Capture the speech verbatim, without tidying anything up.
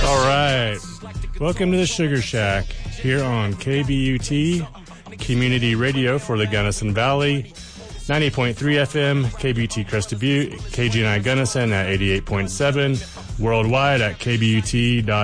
All right. Welcome to the Sugar Shack here on K B U T, Community Radio for the Gunnison Valley, ninety point three F M, K B U T Crested Butte, K G N I Gunnison at eighty-eight point seven, worldwide at K B U T dot